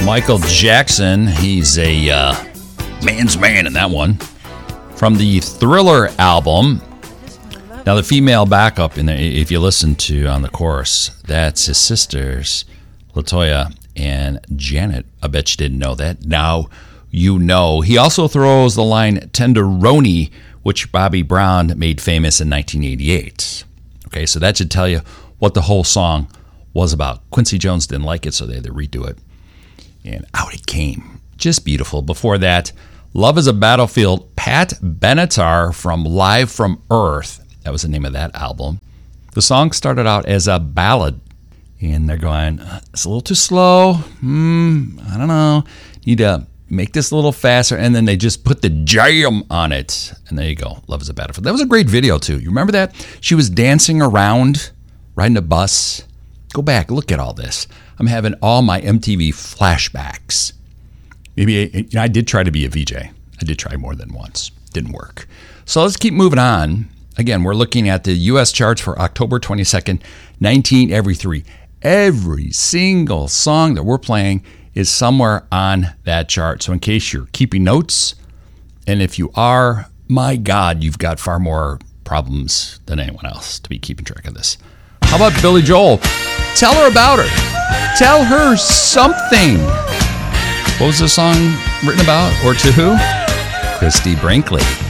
Michael Jackson. He's a man's man in that one. From the Thriller album. Now, the female backup, if you listen to on the chorus, that's his sisters, LaToya and Janet. I bet you didn't know that. Now you know. He also throws the line Tenderoni, which Bobby Brown made famous in 1988. Okay, so that should tell you what the whole song was about. Quincy Jones didn't like it, so they had to redo it. And out it came. Just beautiful. Before that, Love is a Battlefield, Pat Benatar from Live from Earth. That was the name of that album. The song started out as a ballad. And they're going, it's a little too slow. I don't know. Need to make this a little faster. And then they just put the jam on it. And there you go. Love is a Battlefield. That was a great video, too. You remember that? She was dancing around, riding a bus. Go back. Look at all this. I'm having all my MTV flashbacks. Maybe I did try to be a VJ. I did try more than once. Didn't work. So let's keep moving on. Again, we're looking at the U.S. charts for October 22nd, 1983. Every single song that we're playing is somewhere on that chart. So in case you're keeping notes, and if you are, my God, you've got far more problems than anyone else to be keeping track of this. How about Billy Joel? Tell her about her. Tell her something. What was the song written about or to who? Christy Brinkley.